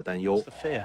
担忧。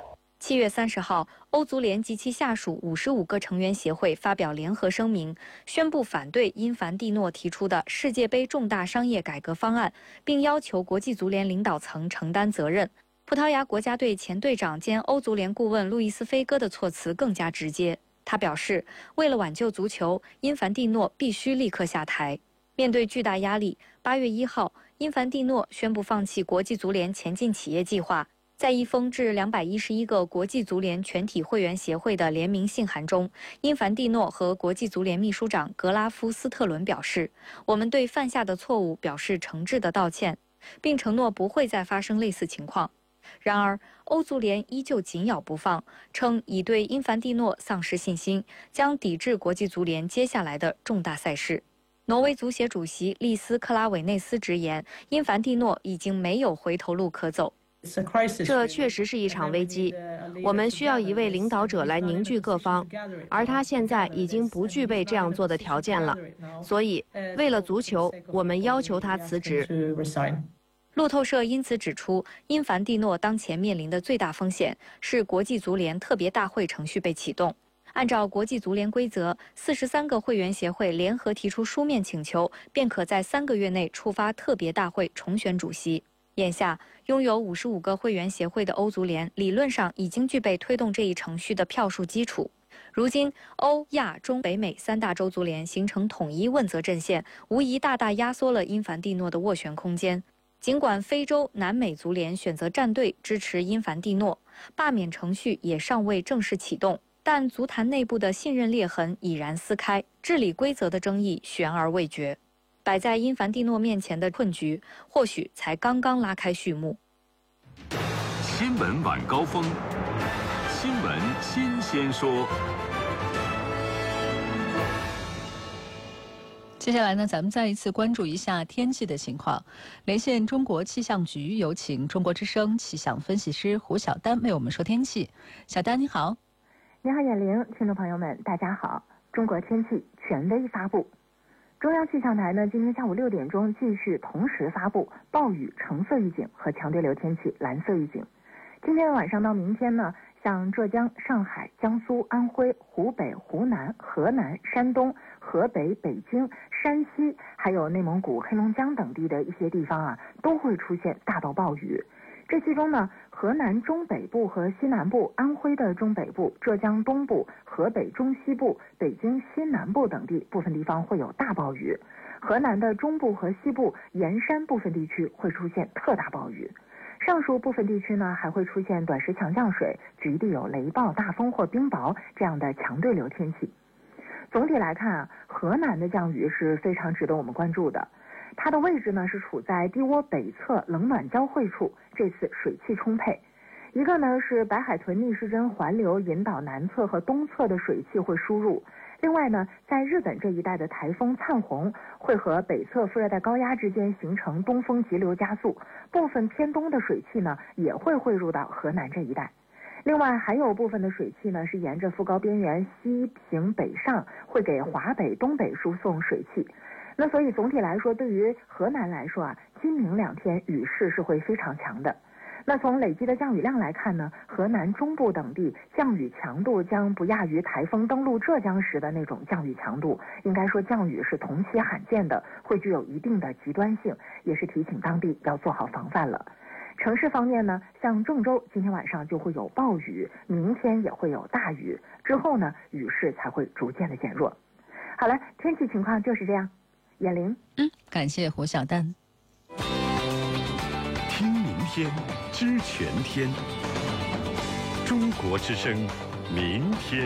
7月30号，欧足联及其下属55个成员协会发表联合声明，宣布反对因凡蒂诺提出的世界杯重大商业改革方案，并要求国际足联领导层承担责任。葡萄牙国家队前队长兼欧足联顾问路易斯·菲戈的措辞更加直接，他表示，为了挽救足球，因凡蒂诺必须立刻下台。面对巨大压力，8月1号，因凡蒂诺宣布放弃国际足联前进企业计划。在一封致211个国际足联全体会员协会的联名信函中，因凡蒂诺和国际足联秘书长格拉夫斯特伦表示，我们对犯下的错误表示诚挚的道歉，并承诺不会再发生类似情况。然而，欧足联依旧紧咬不放，称已对因凡蒂诺丧失信心，将抵制国际足联接下来的重大赛事。挪威足协主席利斯克拉韦内斯直言，因凡蒂诺已经没有回头路可走。 这确实是一场危机，我们需要一位领导者来凝聚各方，而他现在已经不具备这样做的条件了。所以，为了足球，我们要求他辞职。 路透社因此指出，因凡蒂诺当前面临的最大风险是国际足联特别大会程序被启动。按照国际足联规则，43个会员协会联合提出书面请求，便可在3个月内触发特别大会重选主席。眼下，拥有55个会员协会的欧足联理论上已经具备推动这一程序的票数基础。如今，欧亚中北美3大洲足联形成统一问责阵线，无疑大大压缩了因凡蒂诺的斡旋空间。尽管非洲、南美足联选择站队支持因凡蒂诺，罢免程序也尚未正式启动，但足坛内部的信任裂痕已然撕开，治理规则的争议悬而未决。摆在因凡蒂诺面前的困局，或许才刚刚拉开序幕。 新闻晚高峰，新闻新鲜说。 接下来呢，咱们再一次关注一下天气的情况。连线中国气象局，有请中国之声气象分析师胡晓丹为我们说天气。小丹你好。 你好眼玲，听众朋友们大家好。中国天气权威发布。中央气象台呢，今天下午6点钟继续同时发布暴雨橙色预警和强对流天气蓝色预警。今天晚上到明天呢，像浙江、上海、江苏、安徽、湖北、湖南、河南、山东、河北、北京、山西，还有内蒙古、黑龙江等地的一些地方啊，都会出现大到暴雨。这其中呢，河南中北部和西南部、安徽的中北部、浙江东部、河北中西部、北京西南部等地部分地方会有大暴雨。河南的中部和西部沿山部分地区会出现特大暴雨。上述部分地区呢，还会出现短时强降水，局地有雷暴、大风或冰雹这样的强对流天气。总体来看啊，河南的降雨是非常值得我们关注的。它的位置呢是处在低涡北侧冷暖交汇处，这次水汽充沛。一个呢是白海豚逆时针环流引导南侧和东侧的水汽会输入，另外呢，在日本这一带的台风灿红会和北侧副热带高压之间形成东风急流加速，部分偏东的水汽呢也会汇入到河南这一带。另外还有部分的水汽呢是沿着副高边缘西平北上，会给华北、东北输送水汽。那所以总体来说，对于河南来说啊，今明2天雨势是会非常强的。那从累积的降雨量来看呢，河南中部等地降雨强度将不亚于台风登陆浙江时的那种降雨强度，应该说降雨是同期罕见的，会具有一定的极端性，也是提醒当地要做好防范了。城市方面呢，像郑州今天晚上就会有暴雨，明天也会有大雨，之后呢雨势才会逐渐的减弱。好了，天气情况就是这样。眼玲， 感谢胡晓丹。 听明天，知全天。中国之声，明天。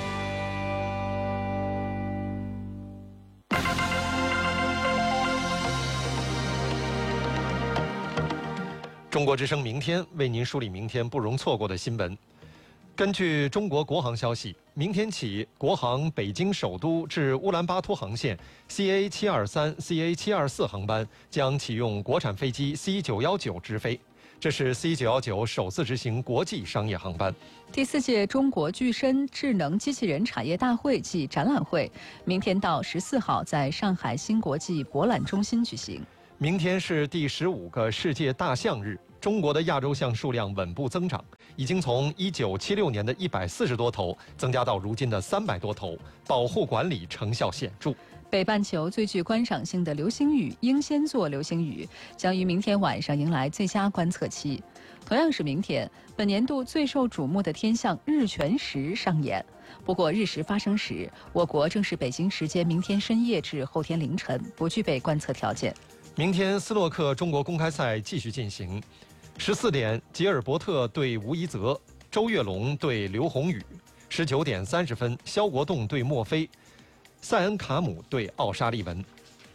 中国之声明天为您梳理明天不容错过的新闻。根据中国国航消息，明天起，国航北京首都至乌兰巴托航线 CA723、CA724 航班将启用国产飞机 C919 直飞。这是 C919 首次执行国际商业航班。 第4届中国具身智能机器人产业大会暨展览会，明天到14号在上海新国际博览中心举行。 明天是第15个世界大象日。 中国的亚洲象数量稳步增长，已经从1976年的140多头增加到如今的300多头，保护管理成效显著。 北半球最具观赏性的流星雨英仙座流星雨将于明天晚上迎来最佳观测期。同样是明天，本年度最受瞩目的天象日全食上演。不过日食发生时，我国正是北京时间明天深夜至后天凌晨，不具备观测条件。 明天斯诺克中国公开赛继续进行，14点吉尔伯特对吴一泽，周跃龙对刘宏宇；19点30分肖国栋对墨菲，塞恩卡姆对奥沙利文。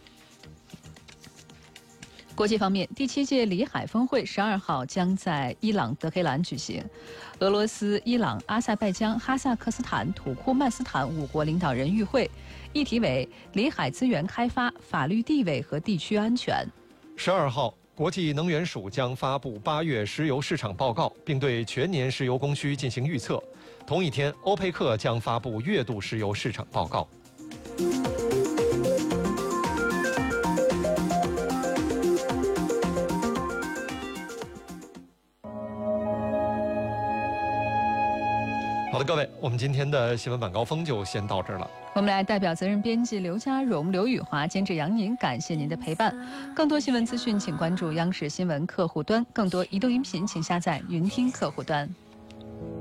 国际方面，第7届里海峰会12号将在伊朗德黑兰举行。俄罗斯、伊朗、阿塞拜疆、哈萨克斯坦、土库曼斯坦5国领导人与会，议题为里海资源开发、法律地位和地区安全。 12号，国际能源署将发布8月石油市场报告，并对全年石油供需进行预测。同一天，欧佩克将发布月度石油市场报告。好的，各位，我们今天的新闻晚高峰就先到这儿了。 我们来代表责任编辑刘佳荣、刘宇华，监制杨宁，感谢您的陪伴。更多新闻资讯，请关注央视新闻客户端；更多移动音频，请下载云听客户端。